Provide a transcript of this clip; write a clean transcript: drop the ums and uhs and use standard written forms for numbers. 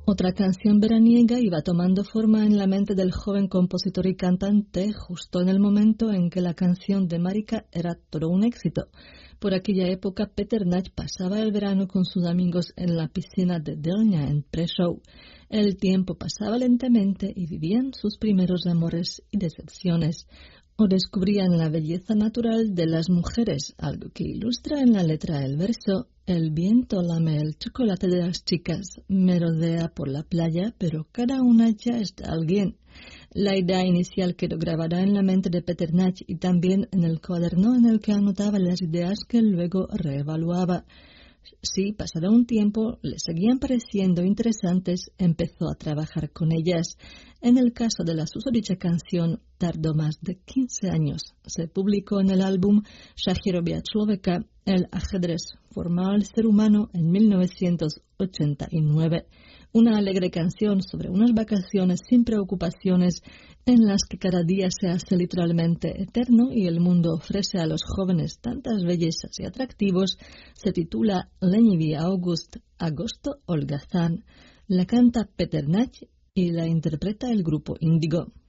Otra canción veraniega iba tomando forma en la mente del joven compositor y cantante justo en el momento en que la canción de Marika era todo un éxito. Por aquella época, Peter Nagy pasaba el verano con sus amigos en la piscina de Delnia en Prešov. El tiempo pasaba lentamente y vivían sus primeros amores y decepciones, o descubrían la belleza natural de las mujeres, algo que ilustra en la letra el verso: el viento lame el chocolate de las chicas, merodea por la playa, pero cada una ya es de alguien. La idea inicial quedó grabada en la mente de Peter Nagy y también en el cuaderno en el que anotaba las ideas que luego reevaluaba. Si pasado un tiempo le seguían pareciendo interesantes, empezó a trabajar con ellas. En el caso de la susodicha canción, tardó más de 15 años. Se publicó en el álbum Šachyrová člověka, el ajedrez formó al ser humano, en 1989. Una alegre canción sobre unas vacaciones sin preocupaciones en las que cada día se hace literalmente eterno y el mundo ofrece a los jóvenes tantas bellezas y atractivos, se titula Lenivý august, agosto holgazán. La canta Peter Nagy y la interpreta el grupo Indigo.